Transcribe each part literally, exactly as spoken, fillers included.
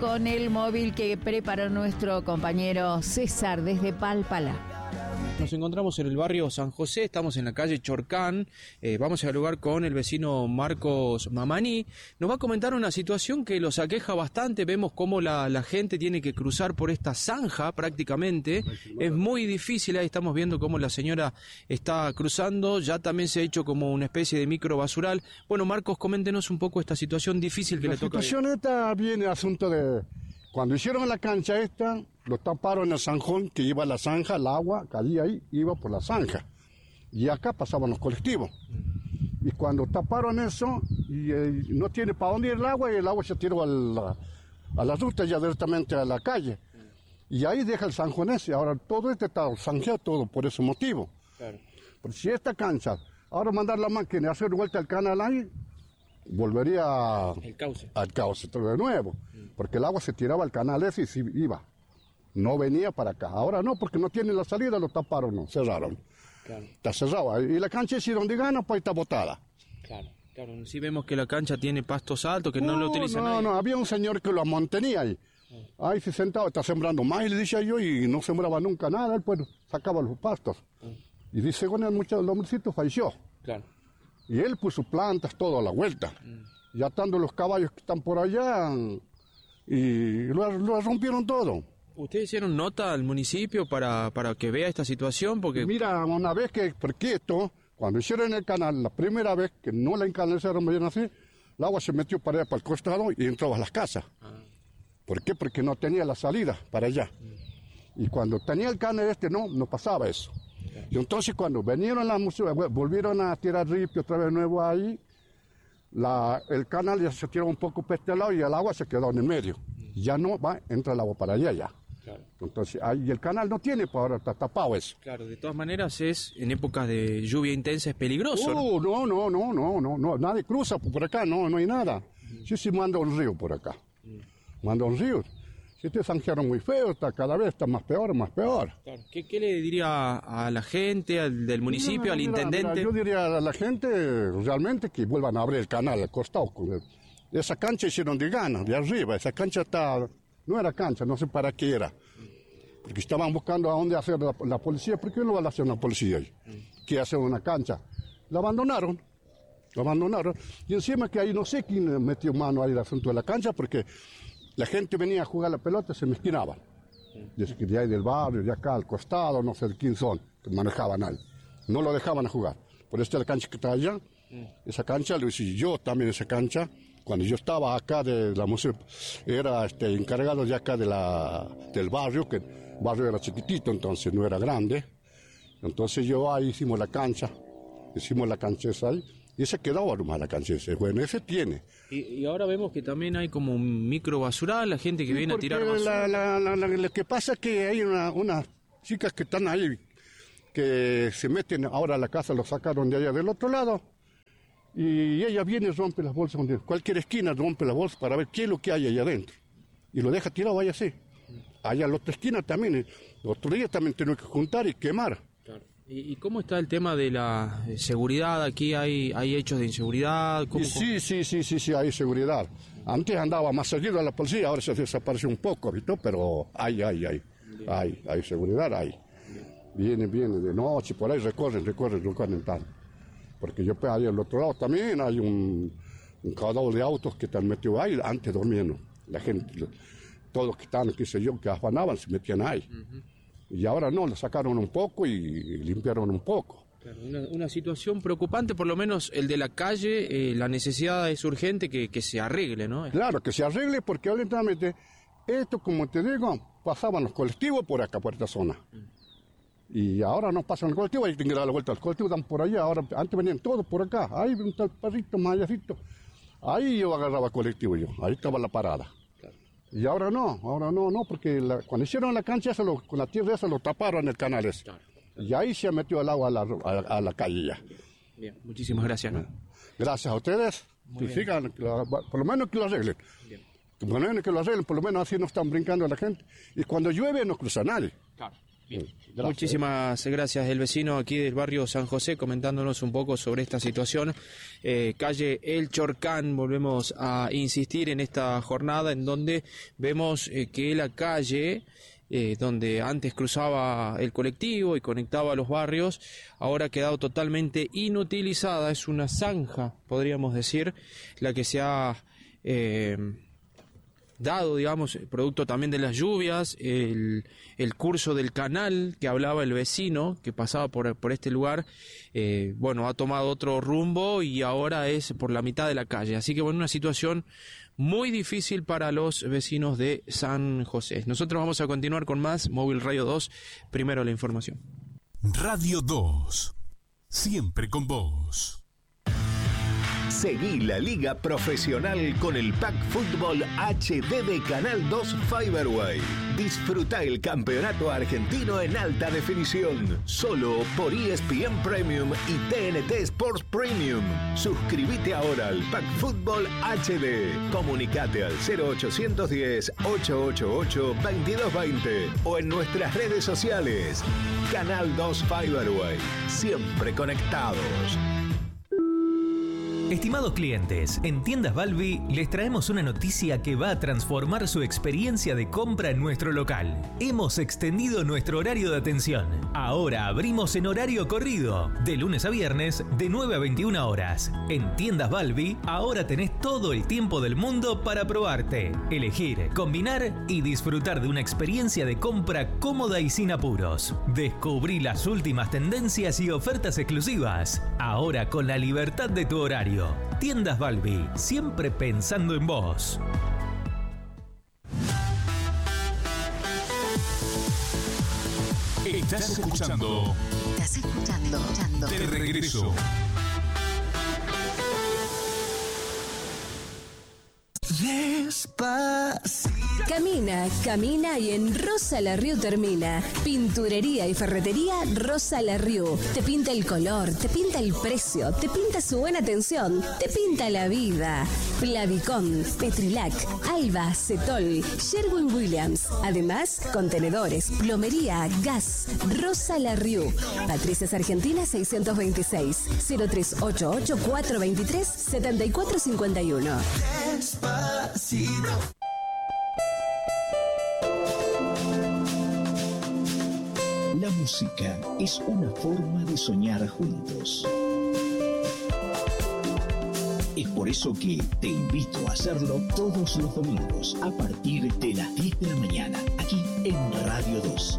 con el móvil que preparó nuestro compañero César desde Palpalá. Nos encontramos en el barrio San José, estamos en la calle Chorcán, eh, vamos a dialogar con el vecino Marcos Mamani. Nos va a comentar una situación que los aqueja bastante. Vemos cómo la, la gente tiene que cruzar por esta zanja prácticamente, es muy difícil. Ahí estamos viendo cómo la señora está cruzando, ya también se ha hecho como una especie de micro basural. Bueno, Marcos, coméntenos un poco esta situación difícil que la le toca. La situación esta viene el asunto de cuando hicieron la cancha esta, lo taparon en el zanjón que iba a la zanja, el agua caía ahí, iba por la zanja. Y acá pasaban los colectivos. Y cuando taparon eso, y, eh, no tiene para dónde ir el agua, y el agua se tiró a la, a la ruta ya directamente a la calle. Y ahí deja el zanjón ese. Ahora todo este está zanjeado todo por ese motivo. Claro. Pero si esta cancha, ahora mandar la máquina y hacer vuelta al canal ahí, volvería el cauce. al cauce de nuevo, porque el agua se tiraba al canal ese y se iba, no venía para acá. Ahora no, porque no tiene la salida, lo taparon, no, cerraron. Claro. Está cerrado, y la cancha si donde gana, pues está botada. Claro, claro, sí vemos que la cancha tiene pastos altos, que no, no lo utiliza no, nadie. No, no, había un señor que lo mantenía ahí. Oh. Ahí se sentaba, está sembrando maíz, le decía yo, y no sembraba nunca nada, él pues sacaba los pastos. Oh. Y dice, bueno, el hombrecito falleció. Claro. Y él puso plantas todo a la vuelta. Mm. Ya estando los caballos que están por allá, y lo, lo rompieron todo. ¿Ustedes hicieron nota al municipio para, para que vea esta situación? Porque mira, una vez que, porque esto, cuando hicieron el canal, la primera vez que no la encanalizaron bien así, el agua se metió para allá, para el costado, y entró a las casas. Ah. ¿Por qué? Porque no tenía la salida para allá. Mm. Y cuando tenía el canal este, no, no pasaba eso. Y entonces cuando vinieron las museos, volvieron a tirar ripio otra vez nuevo ahí, la, el canal ya se tiró un poco para este lado y el agua se quedó en el medio. Ya no va, entra el agua para allá ya. Claro. Entonces, ahí el canal no tiene, pues ahora está tapado eso. Claro, de todas maneras es, en épocas de lluvia intensa es peligroso. Uh, no, no, no, no, no, no, nadie cruza por acá, no, no hay nada. Mm. Yo sí mando un río por acá, mm. mando un río. Si este zanjearon muy feo, está cada vez está más peor, más peor. Claro. ¿Qué, ¿Qué le diría a la gente, al del municipio, mira, al mira, intendente? Mira, yo diría a la gente realmente que vuelvan a abrir el canal al costado. Esa cancha hicieron de gana, de arriba. Esa cancha está, no era cancha, no sé para qué era. Porque estaban buscando a dónde hacer la, la policía. ¿Por qué no va a hacer una policía ahí? ¿Qué hacer una cancha? La abandonaron. La abandonaron. Y encima que ahí no sé quién metió mano ahí al asunto de la cancha, porque la gente venía a jugar la pelota y se mezquinaban. Desde de ahí del barrio, de acá al costado, no sé de quién son, que manejaban ahí. No lo dejaban a jugar. Por esta la cancha que está allá, esa cancha lo hice yo también, esa cancha. Cuando yo estaba acá de la museo, era este, encargado de acá de la, del barrio, que el barrio era chiquitito, entonces no era grande. Entonces yo ahí hicimos la cancha, hicimos la cancha esa ahí. Y ese quedó nomás la cancha ese, bueno, ese tiene. Y, y ahora vemos que también hay como un micro basural, la gente que sí, viene a tirar basura. La, la, la, la, lo que pasa es que hay una, unas chicas que están ahí, que se meten ahora a la casa, lo sacaron de allá del otro lado, y ella viene y rompe las bolsas, donde cualquier esquina rompe las bolsas para ver qué es lo que hay allá adentro. Y lo deja tirado ahí así. Allá en la otra esquina también, el otro día también tenemos que juntar y quemar. Claro. ¿Y cómo está el tema de la seguridad? Aquí hay, hay hechos de inseguridad. ¿Cómo, sí, cómo? sí, sí, sí, sí, hay seguridad. Antes andaba más seguido a la policía, ahora se desapareció un poco, ¿viste? Pero hay, hay, hay, bien. hay, hay seguridad, hay. Vienen, vienen de noche, por ahí recorren, recorren, recorren tal. Porque yo ahí al otro lado también hay un, un caudal de autos que están metidos ahí, antes durmiendo. La gente, todos los que están, qué sé yo, que afanaban, se metían ahí. Uh-huh. Y ahora no, lo sacaron un poco y limpiaron un poco. Claro, una, una situación preocupante, por lo menos el de la calle, eh, la necesidad es urgente que, que se arregle, ¿no? Claro, que se arregle porque honestamente, esto como te digo, pasaban los colectivos por acá, por esta zona. Mm. Y ahora no pasan los colectivos, hay que dar la vuelta, los colectivos están por allá, ahora antes venían todos por acá, ahí un tal perrito, más allácito. Ahí yo agarraba colectivo yo, ahí estaba la parada. Y ahora no, ahora no, no, porque la, cuando hicieron la cancha, se lo, con la tierra esa lo taparon el canal ese. Claro, claro. Y ahí se metió el agua a la, a, a la calle ya. Bien, muchísimas gracias, ¿no? Gracias a ustedes. Que sigan, que lo, por lo menos que lo arreglen. Bien. Por lo menos que lo arreglen, por lo menos así no están brincando a la gente. Y cuando llueve no cruza nadie. Claro. Bien. Gracias. Muchísimas gracias. El vecino aquí del barrio San José comentándonos un poco sobre esta situación. Eh, calle El Chorcán, volvemos a insistir en esta jornada en donde vemos eh, que la calle eh, donde antes cruzaba el colectivo y conectaba a los barrios, ahora ha quedado totalmente inutilizada. Es una zanja, podríamos decir, la que se ha Eh, dado, digamos, producto también de las lluvias, el, el curso del canal que hablaba el vecino, que pasaba por, por este lugar, eh, bueno, ha tomado otro rumbo y ahora es por la mitad de la calle. Así que, bueno, una situación muy difícil para los vecinos de San José. Nosotros vamos a continuar con más Móvil Radio dos, primero la información. Radio dos, siempre con vos. Seguí la Liga Profesional con el Pack Fútbol H D de Canal dos Fiberway. Disfruta el campeonato argentino en alta definición, solo por E S P N Premium y T N T Sports Premium. Suscríbete ahora al Pack Fútbol H D. Comunicate al cero ochocientos diez, ochocientos ochenta y ocho, veintidós veinte o en nuestras redes sociales. Canal dos Fiberway, siempre conectados. Estimados clientes, en Tiendas Balbi les traemos una noticia que va a transformar su experiencia de compra en nuestro local. Hemos extendido nuestro horario de atención. Ahora abrimos en horario corrido, de lunes a viernes, de nueve a veintiuna horas. En Tiendas Balbi, ahora tenés todo el tiempo del mundo para probarte, elegir, combinar y disfrutar de una experiencia de compra cómoda y sin apuros. Descubrí las últimas tendencias y ofertas exclusivas, ahora con la libertad de tu horario. Tiendas Balbi, siempre pensando en vos. Estás escuchando. Estás escuchando. escuchando. De regreso. Despacito. Camina, camina y en Rosa La Riu termina. Pinturería y ferretería Rosa La Riu. Te pinta el color, te pinta el precio, te pinta su buena atención, te pinta la vida. Plavicón, Petrilac, Alba, Cetol, Sherwin Williams. Además, contenedores, plomería, gas. Rosa La Riu. Patricias Argentina seiscientos veintiséis, cero tres ocho ocho, cuatro dos tres, siete cuatro cinco uno. Despacito. La música es una forma de soñar juntos. Es por eso que te invito a hacerlo todos los domingos a partir de las diez de la mañana, aquí en Radio dos.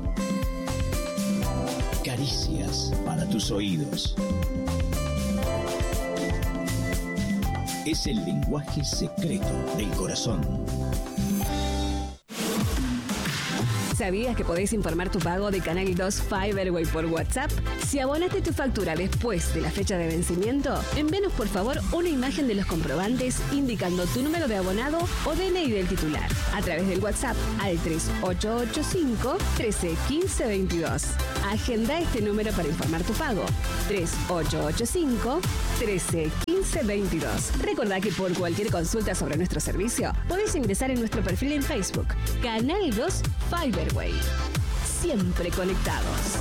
Caricias para tus oídos. Es el lenguaje secreto del corazón. ¿Sabías que podés informar tu pago de Canal dos Fiberway por WhatsApp? Si abonaste tu factura después de la fecha de vencimiento, envíanos por favor una imagen de los comprobantes indicando tu número de abonado o D N I del titular a través del WhatsApp al tres ocho ocho cinco, trece, quince, veintidós. Agenda este número para informar tu pago. tres ocho ocho cinco, trece, quince, veintidós. Recordá que por cualquier consulta sobre nuestro servicio, podés ingresar en nuestro perfil en Facebook, Canal dos Fiberway. Siempre conectados.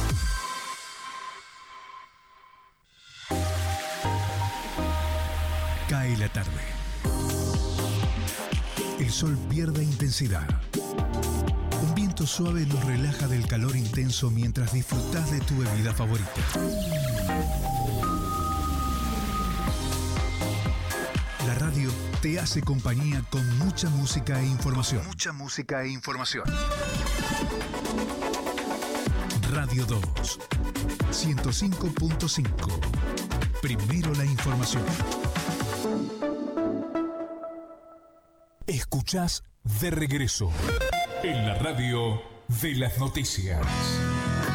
Cae la tarde. El sol pierde intensidad. Un viento suave nos relaja del calor intenso mientras disfrutás de tu bebida favorita. La radio te hace compañía con mucha música e información. Mucha música e información. Radio dos, ciento cinco punto cinco. Primero la información. Escuchás De Regreso en la radio de las noticias.